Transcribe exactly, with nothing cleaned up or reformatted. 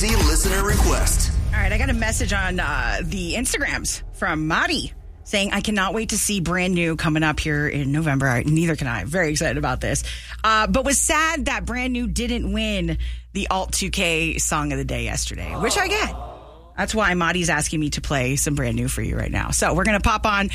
Easy listener request. All right, I got a message on uh, the Instagrams from Madi saying, I cannot wait to see Brand New coming up here in November. All right, neither can I. Very excited about this. Uh, but was sad that Brand New didn't win the Alt two K Song of the Day yesterday, which I get. That's why Madi's asking me to play some Brand New for you right now. So we're going to pop on